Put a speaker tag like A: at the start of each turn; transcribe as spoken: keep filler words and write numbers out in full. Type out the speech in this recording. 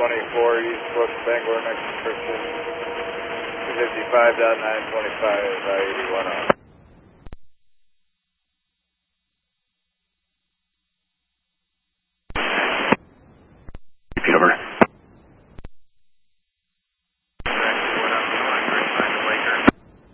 A: twenty-four, East Brooks, Bangor, next to Christian. two fifty-five point nine twenty-five, I eighty-one on.